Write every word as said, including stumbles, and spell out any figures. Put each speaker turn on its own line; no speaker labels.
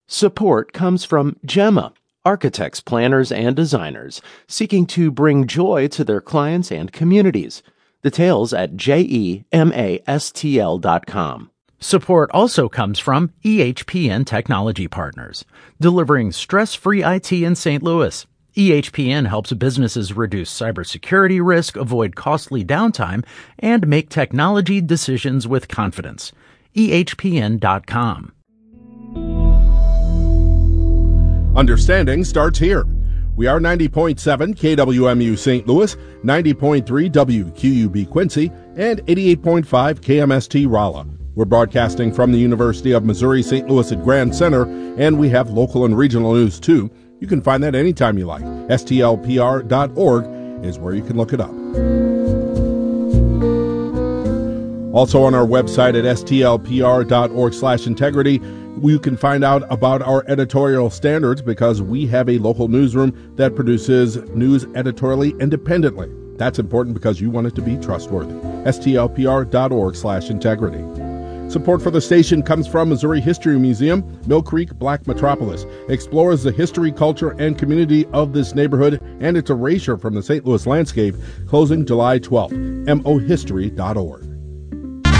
Support comes from Gemma, architects, planners, and designers seeking to bring joy to their clients and communities. Details at gemastl dot com.
Support also comes from E H P N Technology Partners, delivering stress-free I T in Saint Louis. E H P N helps businesses reduce cybersecurity risk, avoid costly downtime, and make technology decisions with confidence. E H P N dot com.
Understanding starts here. We are ninety point seven K W M U Saint Louis, ninety point three W Q U B Quincy, and eighty-eight point five K M S T Rolla. We're broadcasting from the University of Missouri Saint Louis at Grand Center, and we have local and regional news too. You can find that anytime you like. S T L P R dot org is where you can look it up. Also on our website at S T L P R dot org slash integrity, you can find out about our editorial standards because we have a local newsroom that produces news editorially independently. That's important because you want it to be trustworthy. S T L P R dot org slash integrity. Support for the station comes from Missouri History Museum. Mill Creek Black Metropolis explores the history, culture, and community of this neighborhood and its erasure from the Saint Louis landscape, closing July twelfth. M O history dot org.